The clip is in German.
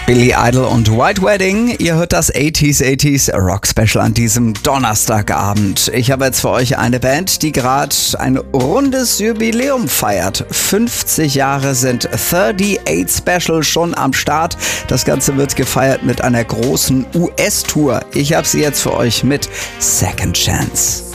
Billy Idol und White Wedding. Ihr hört das 80s Rock Special an diesem Donnerstagabend. Ich habe jetzt für euch eine Band, die gerade ein rundes Jubiläum feiert. 50 Jahre sind 38 Special schon am Start. Das Ganze wird gefeiert mit einer großen US-Tour. Ich habe sie jetzt für euch mit Second Chance.